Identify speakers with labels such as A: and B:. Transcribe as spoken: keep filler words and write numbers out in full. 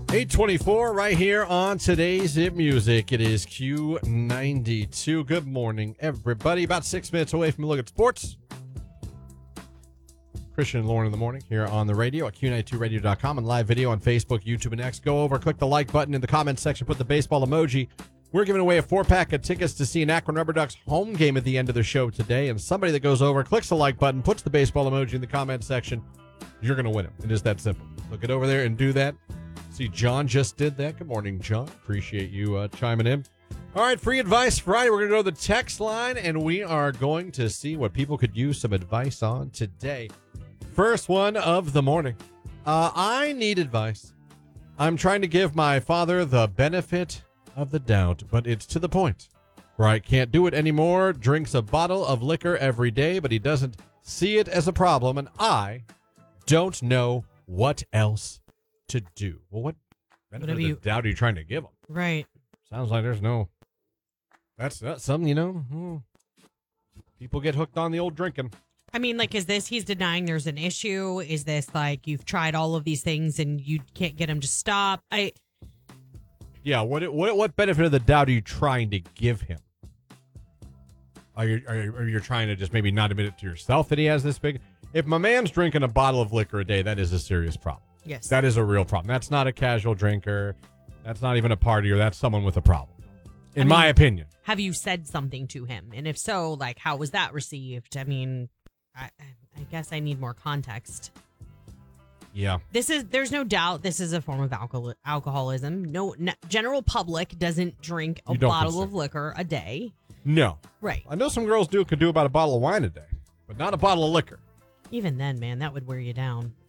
A: eight twenty-four right here on today's Hit Music. It is Q ninety-two. Good morning, everybody. About six minutes away from a look at sports. Christian and Lauren in the morning here on the radio at Q ninety-two radio dot com and live video on Facebook, YouTube, and X. Go over, click the like button in the comments section, put the baseball emoji. We're giving away a four-pack of tickets to see an Akron Rubber Ducks home game at the end of the show today. And somebody that goes over, clicks the like button, puts the baseball emoji in the comments section, you're going to win it. It is that simple. So get over there and do that. See, John just did that. Good morning, John. Appreciate you uh, chiming in. All right, free advice Friday. We're going to go to the text line, and we are going to see what people could use some advice on today. First one of the morning. Uh, I need advice. I'm trying to give my father the benefit of the doubt, but it's to the point where I can't do it anymore. Drinks a bottle of liquor every day, but he doesn't see it as a problem, and I don't know what else to do. Well, what benefit of the doubt are you trying to give him?
B: Right.
A: Sounds like there's no. That's, that's something, you know. Hmm. People get hooked on the old drinking.
B: I mean, like, is this he's denying there's an issue? Is this like you've tried all of these things and you can't get him to stop? I.
A: Yeah, what what what benefit of the doubt are you trying to give him? Are you are you, are you trying to just maybe not admit it to yourself that he has this big? If my man's drinking a bottle of liquor a day, that is a serious problem.
B: Yes,
A: that is a real problem. That's not a casual drinker. That's not even a partier. That's someone with a problem, in I mean, my opinion.
B: Have you said something to him? And if so, like, how was that received? I mean, I I guess I need more context.
A: Yeah.
B: This is, there's no doubt this is a form of alcohol, alcoholism. No, n- general public doesn't drink a bottle consider. of liquor a day.
A: No.
B: Right.
A: I know some girls do could do about a bottle of wine a day, but not a bottle of liquor.
B: Even then, man, that would wear you down.